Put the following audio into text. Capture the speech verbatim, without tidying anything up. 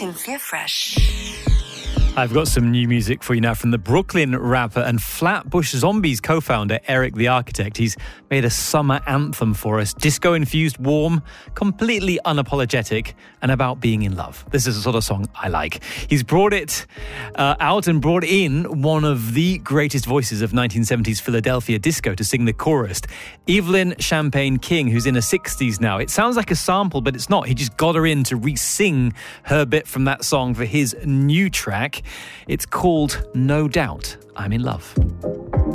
Cynthia Fresh. I've got some new music for you now from the Brooklyn rapper and Flatbush Zombies co-founder Eric the Architect. He's made a summer anthem for us. Disco-infused, warm, completely unapologetic, and about being in love. This is the sort of song I like. He's brought it uh, out and brought in one of the greatest voices of nineteen seventies Philadelphia disco to sing the chorus. Evelyn Champagne King, who's in her sixties now. It sounds like a sample, but it's not. He just got her in to re-sing her bit from that song for his new track. It's called No Doubt I'm in Love.